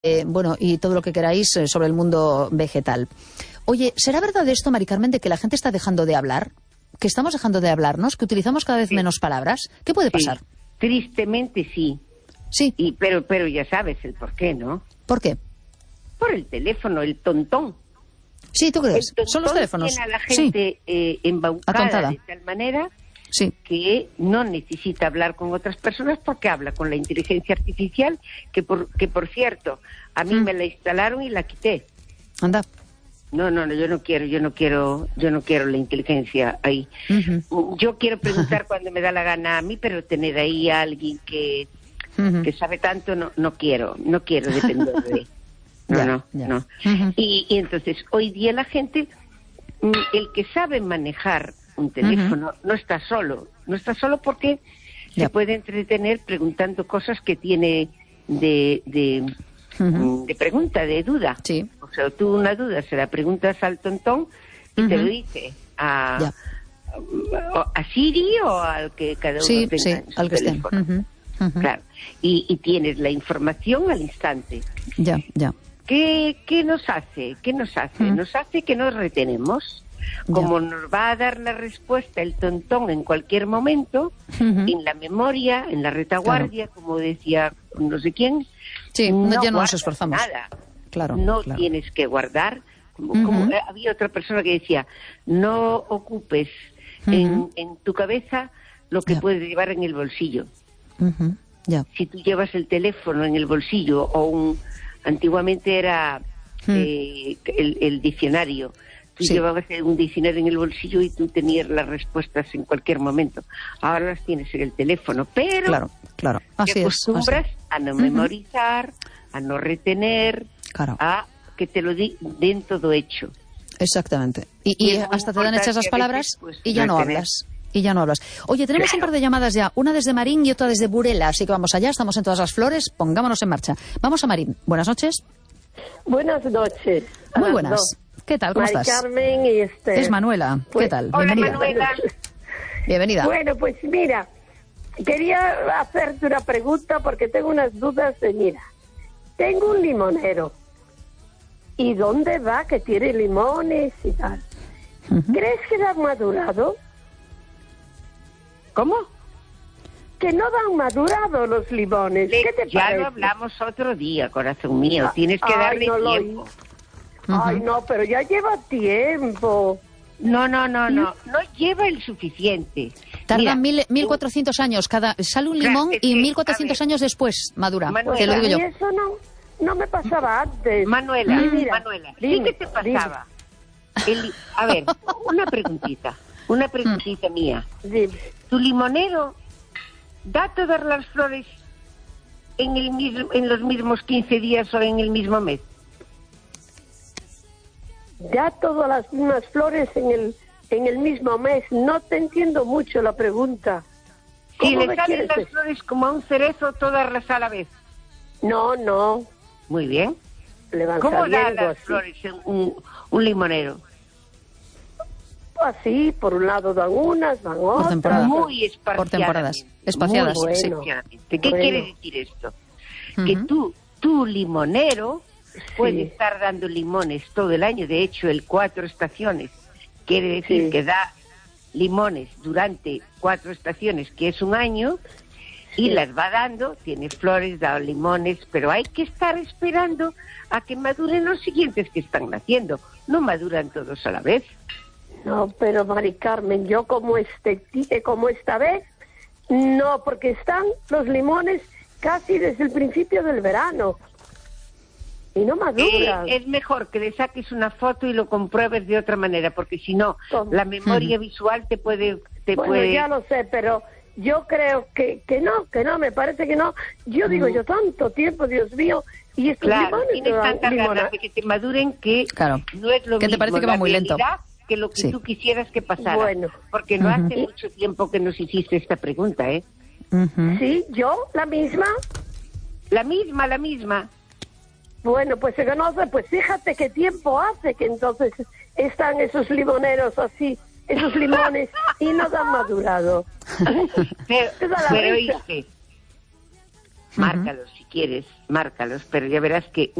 bueno, y todo lo que queráis sobre el mundo vegetal. Oye, ¿será verdad esto, Mari Carmen, de que la gente está dejando de hablar? ¿Que estamos dejando de hablarnos? ¿Que utilizamos cada vez menos palabras? ¿Qué puede pasar? Tristemente sí. Sí. Pero ya sabes el por qué, ¿no? ¿Por qué? Por el teléfono, el tontón. Sí, ¿tú crees? Son los teléfonos. Tiene a la gente embaucada atontada de tal manera sí. que no necesita hablar con otras personas porque habla con la inteligencia artificial, que por cierto, a mí me la instalaron y la quité. Anda. No, yo no quiero la inteligencia ahí. Yo quiero preguntar cuando me da la gana a mí, pero tener ahí a alguien que sabe tanto no quiero depender de no. Y entonces hoy día la gente, el que sabe manejar un teléfono no está solo porque se puede entretener preguntando cosas que tiene de pregunta, de duda. Sí. O sea, tú una duda se la preguntas al tontón y te lo dice a Siri o al que cada uno tenga en su al que teléfono. esté. Claro. Y tienes la información al instante. Ya. ¿Qué nos hace? Nos hace que nos retenemos. Como nos va a dar la respuesta el tontón en cualquier momento, en la memoria, en la retaguardia, como decía no sé quién, ya no nos esforzamos. Nada. Claro, tienes que guardar. Como había otra persona que decía, no ocupes en tu cabeza lo que puedes llevar en el bolsillo. Si tú llevas el teléfono en el bolsillo antiguamente era el diccionario. Tú llevabas un diccionario en el bolsillo y tú tenías las respuestas en cualquier momento. Ahora las tienes en el teléfono, pero claro. Te acostumbras a no memorizar, a no retener, a que te lo den todo hecho. Exactamente. Y hasta te dan hechas las palabras y ya no hablas. Oye, tenemos un par de llamadas ya, una desde Marín y otra desde Burela, así que vamos allá, estamos en todas las flores, pongámonos en marcha. Vamos a Marín. Buenas noches. Buenas noches. Muy buenas. ¿Qué tal? ¿Cómo estás? Carmen y Es Manuela. ¿Qué tal? Hola, Bienvenida. Manuela. Bienvenida. Bueno, pues mira, quería hacerte una pregunta porque tengo unas dudas mira, tengo un limonero. ¿Y dónde va que tiene limones y tal? ¿Crees que lo han madurado? ¿Cómo? Que no van madurados los limones. ¿Qué te parece? Ya lo hablamos otro día, corazón mío. Tienes que darle tiempo. Ay, no, pero ya lleva tiempo. No lleva el suficiente. Tardan 1400 años sale un limón y 1400 años después madura. Manuela, te lo digo yo. Y eso no me pasaba antes. Manuela, Dime, ¿sí que te pasaba? A ver, una preguntita mía. Dime. ¿Tu limonero da todas las flores en los mismos 15 días o en el mismo mes? Ya todas las mismas flores en el mismo mes. No te entiendo mucho la pregunta. Si le salen las flores como a un cerezo, todas a la vez. No. Muy bien. ¿Cómo da las flores un limonero? Así, por un lado dan unas, dan otras. Muy espaciadas. Por temporadas. Espaciadas, muy bueno. ¿Qué quiere decir esto? Que tu limonero puede estar dando limones todo el año. De hecho, el 4 estaciones quiere decir que da limones durante 4 estaciones, que es un año, y las va dando, tiene flores, da limones, pero hay que estar esperando a que maduren los siguientes que están naciendo. No maduran todos a la vez. No, pero Mari Carmen, yo como esta vez, no, porque están los limones casi desde el principio del verano. Y no maduran. Es mejor que le saques una foto y lo compruebes de otra manera, porque si no, la memoria visual te puede... Ya lo sé, pero yo creo que no, me parece que no. Yo digo, yo tanto tiempo, Dios mío, y estos limones... Tienes tantas ganas de que te maduren que no es lo mismo. ¿Qué te parece que va muy lento? Que lo que tú quisieras que pasara. Porque no hace mucho tiempo que nos hiciste esta pregunta, ¿eh? Sí, yo, la misma. La misma. Bueno, pues se conoce, pues fíjate qué tiempo hace que entonces están esos limoneros así, esos limones, y no han madurado. Pero oíste, Márcalos si quieres, márcalos, pero ya verás que